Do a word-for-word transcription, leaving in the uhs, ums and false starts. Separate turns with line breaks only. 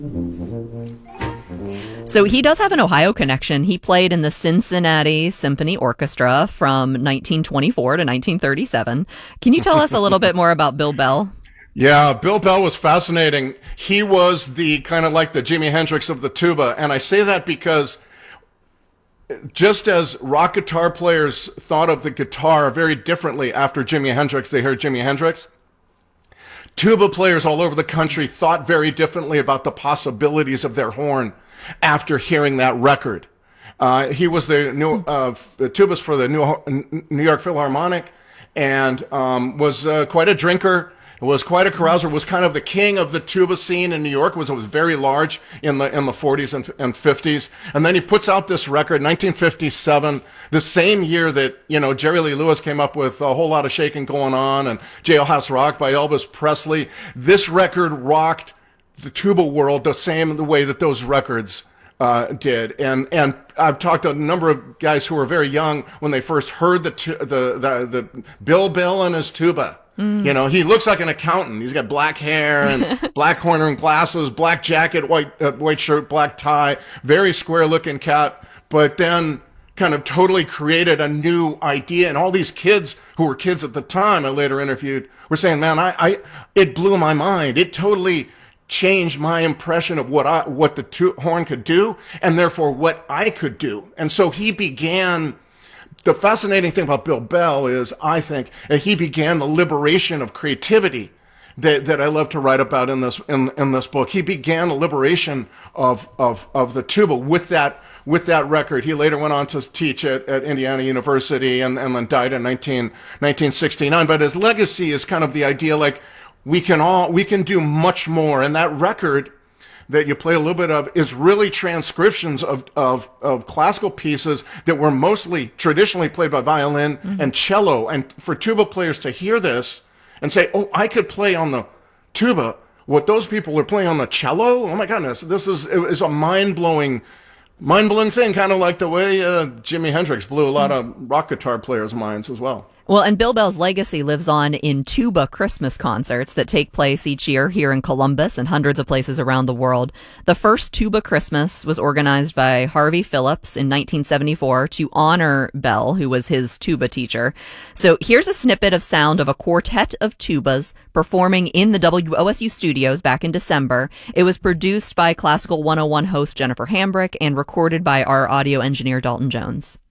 So he does have an Ohio connection. He played in the Cincinnati Symphony Orchestra from nineteen twenty-four to nineteen thirty-seven. Can you tell us a little bit more about Bill Bell?
Yeah, Bill Bell was fascinating. He was the kind of like the Jimi Hendrix of the tuba. And I say that because just as rock guitar players thought of the guitar very differently after Jimi Hendrix, they heard Jimi Hendrix, tuba players all over the country thought very differently about the possibilities of their horn after hearing that record. Uh, he was the new uh, the tubist for the New, New York Philharmonic, and um, was uh, quite a drinker. Was quite a carouser. Was kind of the king of the tuba scene in New York. Was was very large in the in the forties and, and fifties. And then he puts out this record, nineteen fifty-seven, the same year that you know Jerry Lee Lewis came up with A Whole Lot of Shaking Going On and Jailhouse Rock by Elvis Presley. This record rocked the tuba world the same the way that those records uh, did. And and I've talked to a number of guys who were very young when they first heard the tu- the, the the Bill Bell and his tuba. Mm. You know, he looks like an accountant. He's got black hair and black horn rimmed glasses, black jacket, white uh, white shirt, black tie, very square looking cat. But then kind of totally created a new idea. And all these kids who were kids at the time I later interviewed were saying, man, I, I it blew my mind. It totally changed my impression of what I, what the tu- horn could do, and therefore what I could do. And so he began. The fascinating thing about Bill Bell is, I think, that he began the liberation of creativity that, that I love to write about in this in, in this book. He began the liberation of of of the tuba with that with that record. He later went on to teach at, at Indiana University and, and then died in nineteen sixty-nine. But his legacy is kind of the idea like we can all we can do much more. And that record that you play a little bit of is really transcriptions of, of, of classical pieces that were mostly traditionally played by violin mm-hmm. and cello. And for tuba players to hear this and say, oh, I could play on the tuba what those people are playing on the cello. Oh my goodness. This is, it is a mind blowing, mind blowing thing. Kind of like the way uh, Jimi Hendrix blew a lot mm-hmm. of rock guitar players' minds as well.
Well, and Bill Bell's legacy lives on in tuba Christmas concerts that take place each year here in Columbus and hundreds of places around the world. The first Tuba Christmas was organized by Harvey Phillips in nineteen seventy-four to honor Bell, who was his tuba teacher. So here's a snippet of sound of a quartet of tubas performing in the W O S U studios back in December. It was produced by Classical one oh one host Jennifer Hambrick and recorded by our audio engineer Dalton Jones.